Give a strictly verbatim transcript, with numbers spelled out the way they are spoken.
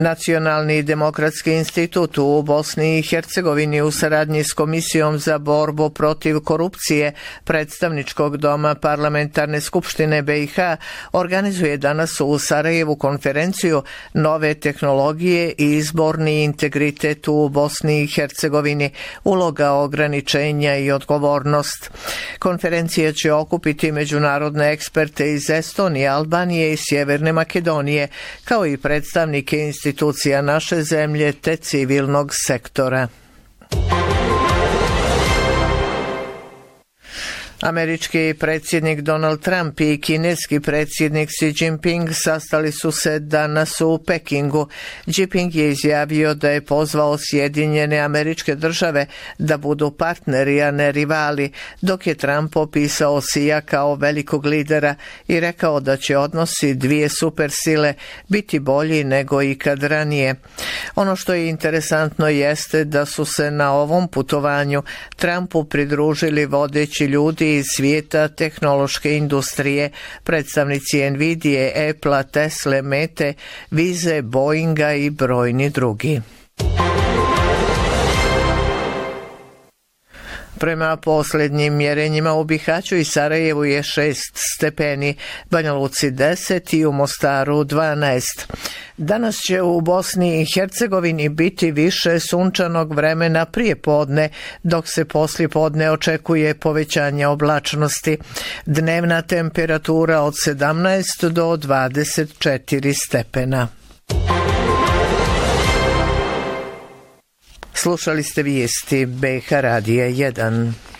Nacionalni demokratski institut u Bosni i Hercegovini u saradnji s Komisijom za borbu protiv korupcije Predstavničkog doma Parlamentarne skupštine B i H organizuje danas u Sarajevu konferenciju Nove tehnologije i izborni integritet u Bosni i Hercegovini, uloga ograničenja i odgovornost. Konferencija će okupiti međunarodne eksperte iz Estonije, Albanije i Sjeverne Makedonije, kao i predstavnike instituta institucija naše zemlje te civilnog sektora. Američki predsjednik Donald Trump i kineski predsjednik Xi Jinping sastali su se danas u Pekingu. Jinping je izjavio da je pozvao Sjedinjene Američke Države da budu partneri, a ne rivali, dok je Trump opisao Xija kao velikog lidera i rekao da će odnosi dvije supersile biti bolji nego ikad ranije. Ono što je interesantno jeste da su se na ovom putovanju Trumpu pridružili vodeći ljudi iz svijeta tehnološke industrije, predstavnici Nvidije, Apple, Tesle, Mete, Vize, Boeinga i brojni drugi. Prema posljednjim mjerenjima u Bihaću i Sarajevu je šest stepeni, Banja Luci deset i u Mostaru dvanaest. Danas će u Bosni i Hercegovini biti više sunčanog vremena prije podne, dok se poslije podne očekuje povećanje oblačnosti. Dnevna temperatura od sedamnaest do dvadeset četiri stepena. Slušali ste vijesti B H Radija jedan.